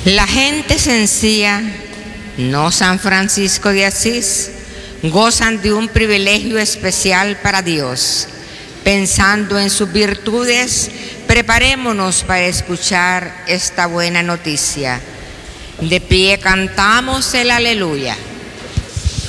La gente sencilla, no San Francisco de Asís, gozan de un privilegio especial para Dios. Pensando en sus virtudes, preparémonos para escuchar esta buena noticia. De pie cantamos el aleluya.